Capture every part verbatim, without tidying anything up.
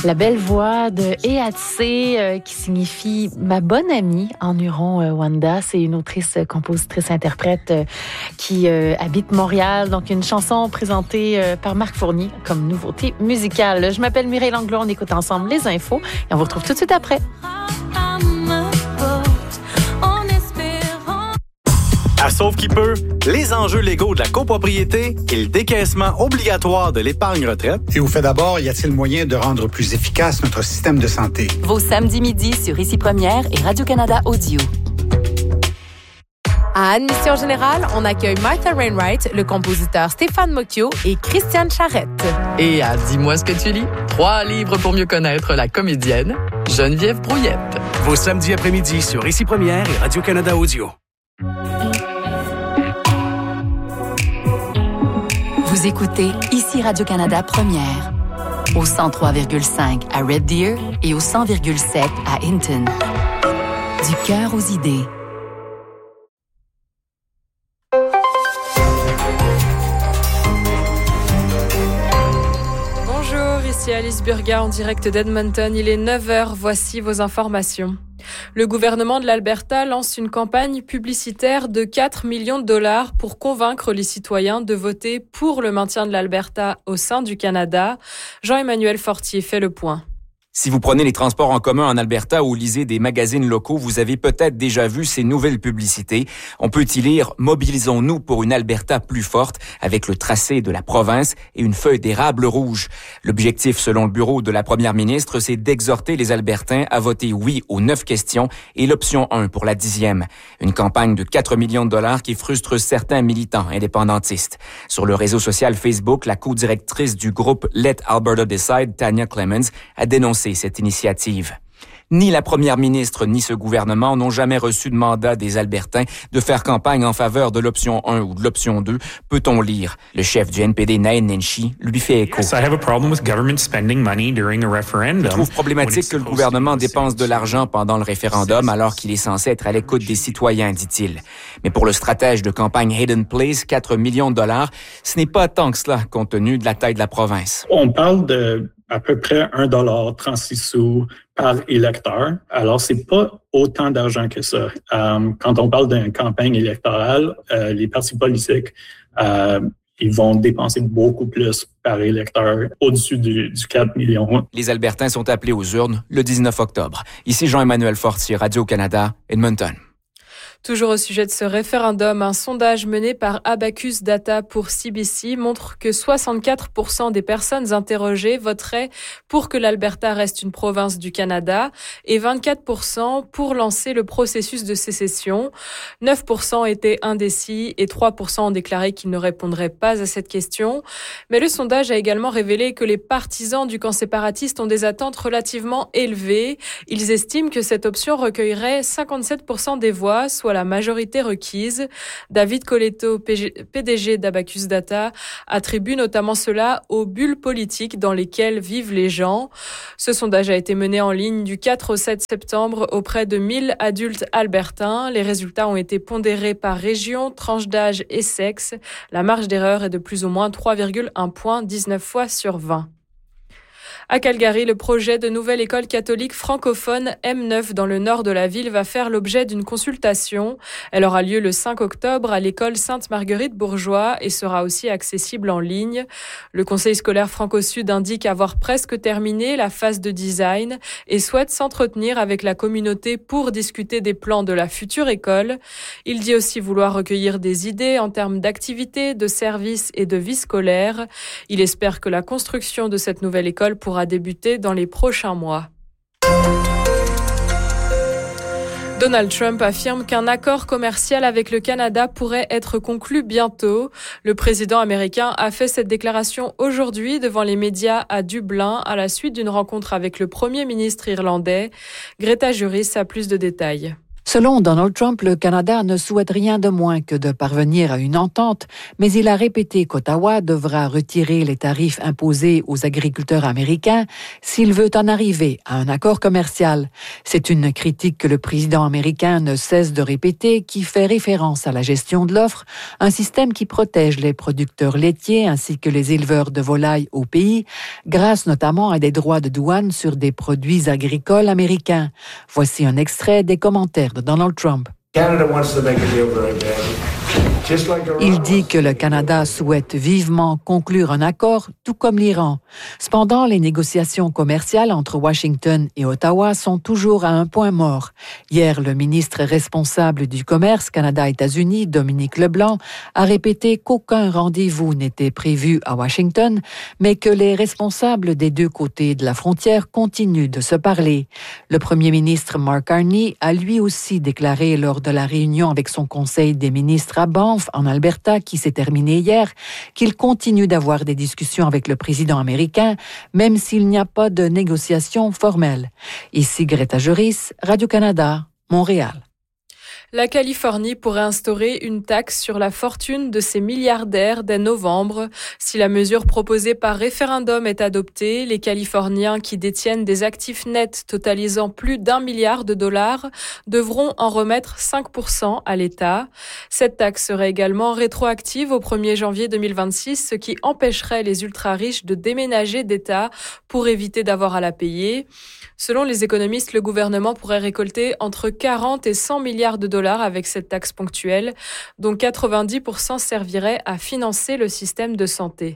La belle voix de Eatse, euh, qui signifie « ma bonne amie » en Huron-Wendat. C'est une autrice, compositrice, interprète euh, qui euh, habite Montréal. Donc, une chanson présentée euh, par Marc Fournier comme nouveauté musicale. Je m'appelle Mireille Langlois. On écoute ensemble les infos et on vous retrouve tout de suite après. À Sauve qui peut, les enjeux légaux de la copropriété et le décaissement obligatoire de l'épargne retraite. Et au fait d'abord, y a-t-il moyen de rendre plus efficace notre système de santé? Vos samedis midi sur Ici Première et Radio-Canada Audio. À Admission Générale, on accueille Martha Wainwright, le compositeur Stéphane Mocchio et Christiane Charette. Et à Dis-moi ce que tu lis, trois livres pour mieux connaître la comédienne Geneviève Brouillette. Vos samedis après-midi sur Ici Première et Radio-Canada Audio. Vous écoutez Ici Radio-Canada Première, au cent trois virgule cinq à Red Deer et au cent virgule sept à Hinton. Du cœur aux idées. Bonjour, ici Alice Burga en direct d'Edmonton. Il est neuf heures, voici vos informations. Le gouvernement de l'Alberta lance une campagne publicitaire de quatre millions de dollars pour convaincre les citoyens de voter pour le maintien de l'Alberta au sein du Canada. Jean-Emmanuel Fortier fait le point. Si vous prenez les transports en commun en Alberta ou lisez des magazines locaux, vous avez peut-être déjà vu ces nouvelles publicités. On peut y lire « Mobilisons-nous pour une Alberta plus forte » avec le tracé de la province et une feuille d'érable rouge. L'objectif, selon le bureau de la première ministre, c'est d'exhorter les Albertains à voter oui aux neuf questions et l'option un pour la dixième. Une campagne de quatre millions de dollars qui frustre certains militants indépendantistes. Sur le réseau social Facebook, la co-directrice du groupe Let Alberta Decide, Tanya Clemens, a dénoncé cette initiative. Ni la première ministre ni ce gouvernement n'ont jamais reçu de mandat des Albertains de faire campagne en faveur de l'option un ou de l'option deux, peut-on lire. Le chef du N P D, Nain Nenshi, lui fait écho. Yes, I have a problem with government spending money during a referendum. Il trouve problématique que le gouvernement dépense de l'argent pendant le référendum alors qu'il est censé être à l'écoute des citoyens, dit-il. Mais pour le stratège de campagne Hayden Place, quatre millions de dollars, ce n'est pas tant que cela compte tenu de la taille de la province. On parle de à peu près un dollar trente-six sous par électeur. Alors, c'est pas autant d'argent que ça. Euh, quand on parle d'une campagne électorale, euh, les partis politiques, euh, ils vont dépenser beaucoup plus par électeur, au-dessus du, du quatre millions. Les Albertains sont appelés aux urnes le dix-neuf octobre. Ici Jean-Emmanuel Fortier, Radio-Canada, Edmonton. Toujours au sujet de ce référendum, un sondage mené par Abacus Data pour C B C montre que soixante-quatre pour cent des personnes interrogées voteraient pour que l'Alberta reste une province du Canada et vingt-quatre pour cent pour lancer le processus de sécession. neuf pour cent étaient indécis et trois pour cent ont déclaré qu'ils ne répondraient pas à cette question. Mais le sondage a également révélé que les partisans du camp séparatiste ont des attentes relativement élevées. Ils estiment que cette option recueillerait cinquante-sept pour cent des voix, soit la majorité requise. David Coletto, P D G d'Abacus Data, attribue notamment cela aux bulles politiques dans lesquelles vivent les gens. Ce sondage a été mené en ligne du quatre au sept septembre auprès de mille adultes albertains. Les résultats ont été pondérés par région, tranche d'âge et sexe. La marge d'erreur est de plus ou moins trois virgule un points, dix-neuf fois sur vingt. À Calgary, le projet de nouvelle école catholique francophone M neuf dans le nord de la ville va faire l'objet d'une consultation. Elle aura lieu le cinq octobre à l'école Sainte-Marguerite-Bourgeois et sera aussi accessible en ligne. Le conseil scolaire Franco-Sud indique avoir presque terminé la phase de design et souhaite s'entretenir avec la communauté pour discuter des plans de la future école. Il dit aussi vouloir recueillir des idées en termes d'activités, de services et de vie scolaire. Il espère que la construction de cette nouvelle école pourra débuter dans les prochains mois. Donald Trump affirme qu'un accord commercial avec le Canada pourrait être conclu bientôt. Le président américain a fait cette déclaration aujourd'hui devant les médias à Dublin à la suite d'une rencontre avec le premier ministre irlandais. Greta Juris a plus de détails. Selon Donald Trump, le Canada ne souhaite rien de moins que de parvenir à une entente, mais il a répété qu'Ottawa devra retirer les tarifs imposés aux agriculteurs américains s'il veut en arriver à un accord commercial. C'est une critique que le président américain ne cesse de répéter, qui fait référence à la gestion de l'offre, un système qui protège les producteurs laitiers ainsi que les éleveurs de volailles au pays, grâce notamment à des droits de douane sur des produits agricoles américains. Voici un extrait des commentaires de Donald Trump. Il dit que le Canada souhaite vivement conclure un accord, tout comme l'Iran. Cependant, les négociations commerciales entre Washington et Ottawa sont toujours à un point mort. Hier, le ministre responsable du commerce Canada-États-Unis, Dominique Leblanc, a répété qu'aucun rendez-vous n'était prévu à Washington, mais que les responsables des deux côtés de la frontière continuent de se parler. Le premier ministre Mark Carney a lui aussi déclaré lors de la réunion avec son conseil des ministres à Banff, en Alberta, qui s'est terminée hier, qu'il continue d'avoir des discussions avec le président américain, même s'il n'y a pas de négociations formelles. Ici Greta Juris, Radio-Canada, Montréal. La Californie pourrait instaurer une taxe sur la fortune de ses milliardaires dès novembre. Si la mesure proposée par référendum est adoptée, les Californiens qui détiennent des actifs nets totalisant plus d'un milliard de dollars devront en remettre cinq pour cent à l'État. Cette taxe serait également rétroactive au premier janvier deux mille vingt-six, ce qui empêcherait les ultra-riches de déménager d'État pour éviter d'avoir à la payer. Selon les économistes, le gouvernement pourrait récolter entre quarante et cent milliards de dollars avec cette taxe ponctuelle, dont quatre-vingt-dix pour cent servirait à financer le système de santé.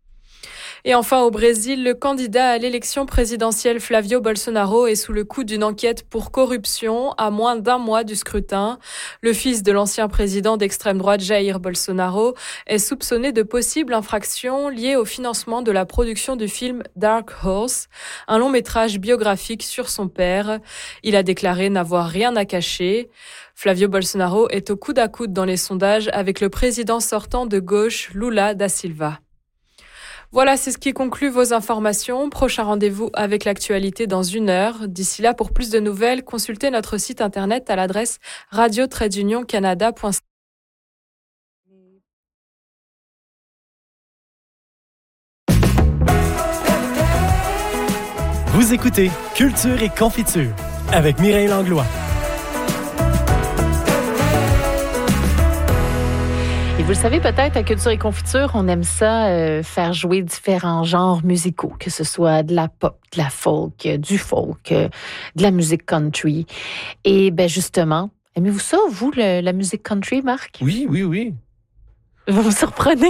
Et enfin, au Brésil, le candidat à l'élection présidentielle Flavio Bolsonaro est sous le coup d'une enquête pour corruption à moins d'un mois du scrutin. Le fils de l'ancien président d'extrême droite Jair Bolsonaro est soupçonné de possibles infractions liées au financement de la production du film Dark Horse, un long métrage biographique sur son père. Il a déclaré n'avoir rien à cacher. Flavio Bolsonaro est au coude à coude dans les sondages avec le président sortant de gauche Lula da Silva. Voilà, c'est ce qui conclut vos informations. Prochain rendez-vous avec l'actualité dans une heure. D'ici là, pour plus de nouvelles, consultez notre site internet à l'adresse radio tiret union canada point c a. Vous écoutez Culture et Confiture avec Mireille Langlois. Et vous le savez peut-être, à Culture et Confiture, on aime ça euh, faire jouer différents genres musicaux, que ce soit de la pop, de la folk, du folk, euh, de la musique country. Et ben justement, aimez-vous ça, vous, le, la musique country, Marc? Oui, oui, oui. Vous me surprenez.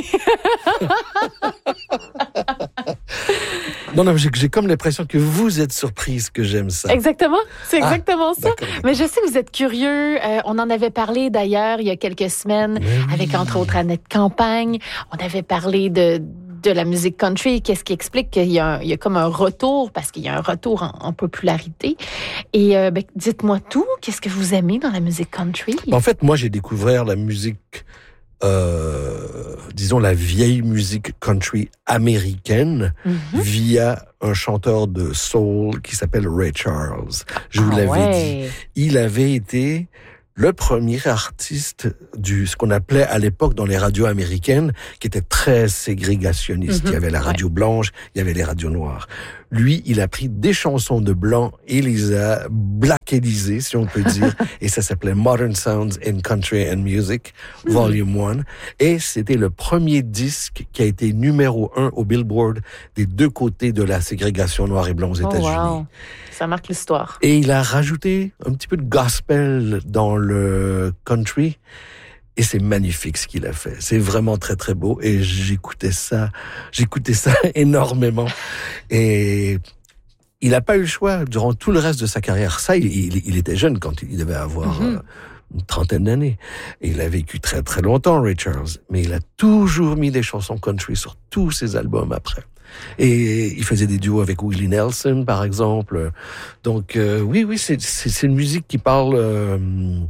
Non, non, j'ai, j'ai comme l'impression que vous êtes surprise que j'aime ça. Exactement, c'est exactement ah, ça. D'accord, d'accord. Mais je sais que vous êtes curieux. Euh, on en avait parlé d'ailleurs il y a quelques semaines oui. avec entre autres Annette Campagne. On avait parlé de de la musique country. Qu'est-ce qui explique qu'il y a, il y a comme un retour, parce qu'il y a un retour en, en popularité. Et euh, ben, dites-moi tout. Qu'est-ce que vous aimez dans la musique country? En fait, moi, j'ai découvert la musique Euh, disons la vieille musique country américaine mm-hmm. via un chanteur de soul qui s'appelle Ray Charles. Je vous ah l'avais ouais. dit. Il avait été le premier artiste du ce qu'on appelait à l'époque dans les radios américaines, qui était très ségrégationniste. Mm-hmm. Il y avait la radio ouais. blanche, il y avait les radios noires. Lui, il a pris des chansons de blancs et les a blackélisées, si on peut dire, et ça s'appelait Modern Sounds in Country and Music, mm. Volume one. Et c'était le premier disque qui a été numéro un au Billboard des deux côtés de la ségrégation noir et blanc aux États-Unis. Oh, wow. Ça marque l'histoire. Et il a rajouté un petit peu de gospel dans le country. Et c'est magnifique ce qu'il a fait. C'est vraiment très, très beau. Et j'écoutais ça, j'écoutais ça énormément. Et il n'a pas eu le choix durant tout le reste de sa carrière. Ça, il, il, il était jeune quand il devait avoir mm-hmm. euh, une trentaine d'années. Et il a vécu très, très longtemps, Ray Charles. Mais il a toujours mis des chansons country sur tous ses albums après. Et il faisait des duos avec Willie Nelson, par exemple. Donc, euh, oui, oui, c'est, c'est, c'est une musique qui parle euh,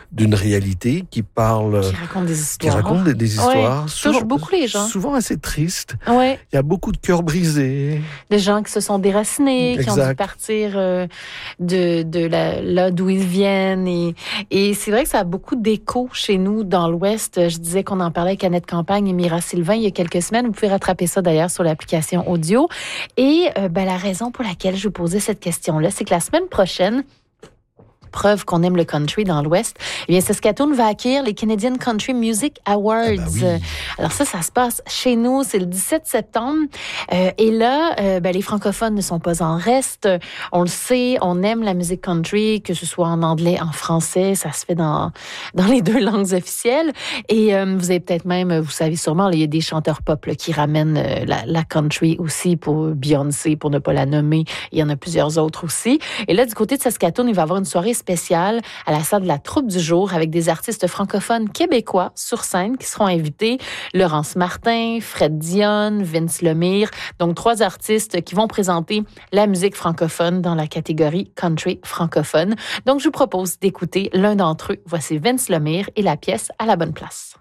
d'une réalité, qui parle... Qui raconte des histoires. Qui raconte des, des histoires. Ouais, souvent, touche beaucoup les gens. Souvent assez tristes. Ouais. Il y a beaucoup de cœurs brisés. Des gens qui se sont déracinés, Exact. qui ont dû partir euh, de, de la, là d'où ils viennent. Et, et c'est vrai que ça a beaucoup d'écho chez nous dans l'Ouest. Je disais qu'on en parlait avec Annette Campagne et Mira Sylvain il y a quelques semaines. Vous pouvez rattraper ça d'ailleurs sur l'application audio. Et euh, ben, la raison pour laquelle je vous posais cette question-là, c'est que la semaine prochaine, preuve qu'on aime le country dans l'Ouest, eh bien, Saskatoon va accueillir les Canadian Country Music Awards. Ah ben oui. Alors ça, ça se passe chez nous, c'est le dix-sept septembre. Euh, et là, euh, ben, les francophones ne sont pas en reste. On le sait, on aime la musique country, que ce soit en anglais, en français, ça se fait dans, dans les deux langues officielles. Et euh, vous avez peut-être même, vous savez sûrement, là, il y a des chanteurs pop là, qui ramènent euh, la, la country aussi, pour Beyoncé, pour ne pas la nommer. Il y en a plusieurs autres aussi. Et là, du côté de Saskatoon, il va y avoir une soirée spéciale à la salle de la Troupe du jour avec des artistes francophones québécois sur scène qui seront invités. Laurence Martin, Fred Dionne, Vince Lemire. Donc, trois artistes qui vont présenter la musique francophone dans la catégorie country francophone. Donc, je vous propose d'écouter l'un d'entre eux. Voici Vince Lemire et la pièce À la bonne place.